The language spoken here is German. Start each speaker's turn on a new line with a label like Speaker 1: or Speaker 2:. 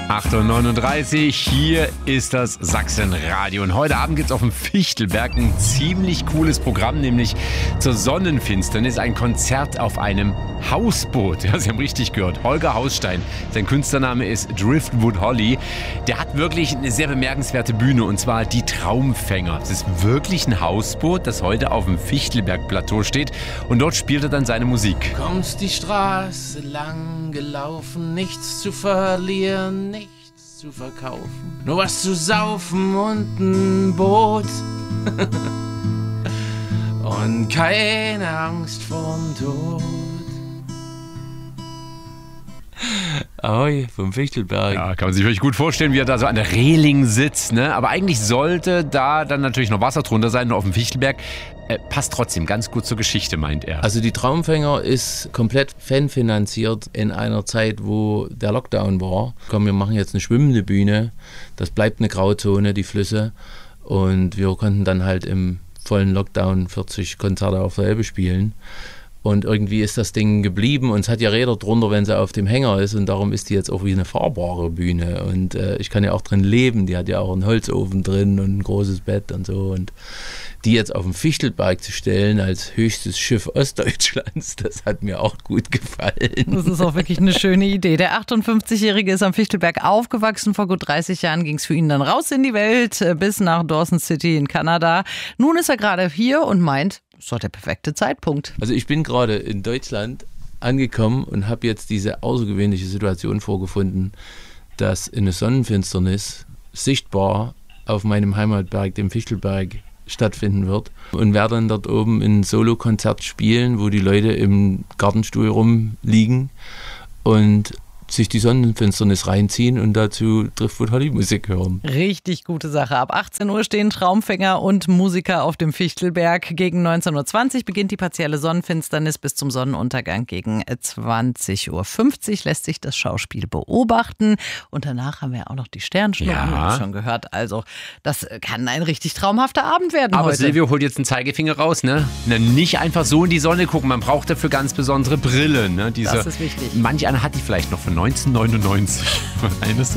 Speaker 1: 8:39 Uhr, hier ist das Sachsenradio. Und heute Abend gibt es auf dem Fichtelberg ein ziemlich cooles Programm, nämlich zur Sonnenfinsternis ein Konzert auf einem Hausboot. Ja, Sie haben richtig gehört. Holger Hausstein, sein Künstlername ist Driftwood Holly. Der hat wirklich eine sehr bemerkenswerte Bühne, und zwar die Traumfänger. Es ist wirklich ein Hausboot, das heute auf dem Fichtelberg-Plateau steht, und dort spielt er dann seine Musik.
Speaker 2: Kommst die Straße lang gelaufen, nichts zu verlieren, nichts zu verkaufen, nur was zu saufen und ein Boot. Und keine Angst vorm Tod. Ahoi, vom Fichtelberg.
Speaker 1: Ja, kann man sich wirklich gut vorstellen, wie er da so an der Reling sitzt, ne? Aber eigentlich sollte da dann natürlich noch Wasser drunter sein, nur auf dem Fichtelberg. Passt trotzdem ganz gut zur Geschichte, meint er.
Speaker 2: Also die Traumfänger ist komplett fanfinanziert in einer Zeit, wo der Lockdown war. Komm, wir machen jetzt eine schwimmende Bühne. Das bleibt eine Grauzone, die Flüsse. Und wir konnten dann halt im vollen Lockdown 40 Konzerte auf der Elbe spielen. Und irgendwie ist das Ding geblieben, und es hat ja Räder drunter, wenn sie auf dem Hänger ist, und darum ist die jetzt auch wie eine fahrbare Bühne. Und ich kann ja auch drin leben, die hat ja auch einen Holzofen drin und ein großes Bett und so. Und die jetzt auf dem Fichtelberg zu stellen als höchstes Schiff Ostdeutschlands, das hat mir auch gut gefallen.
Speaker 3: Das ist auch wirklich eine schöne Idee. Der 58-Jährige ist am Fichtelberg aufgewachsen. Vor gut 30 Jahren ging es für ihn dann raus in die Welt, bis nach Dawson City in Kanada. Nun ist er gerade hier und meint, das ist doch der perfekte Zeitpunkt.
Speaker 2: Also ich bin gerade in Deutschland angekommen und habe jetzt diese außergewöhnliche Situation vorgefunden, dass eine Sonnenfinsternis sichtbar auf meinem Heimatberg, dem Fichtelberg, stattfinden wird, und werde dann dort oben ein Solokonzert spielen, wo die Leute im Gartenstuhl rumliegen und sich die Sonnenfinsternis reinziehen und dazu Driftwood Holly Musik hören.
Speaker 3: Richtig gute Sache. Ab 18 Uhr stehen Traumfänger und Musiker auf dem Fichtelberg. Gegen 19:20 Uhr beginnt die partielle Sonnenfinsternis. Bis zum Sonnenuntergang gegen 20:50 Uhr lässt sich das Schauspiel beobachten. Und danach haben wir auch noch die Sternschnuppen, haben wir schon gehört. Also das kann ein richtig traumhafter Abend werden
Speaker 1: Aber
Speaker 3: heute.
Speaker 1: Silvio holt jetzt einen Zeigefinger raus, ne? Nicht einfach so in die Sonne gucken, man braucht dafür ganz besondere Brillen. Ne?
Speaker 3: Das ist wichtig.
Speaker 1: Manch einer hat die vielleicht noch von 1999.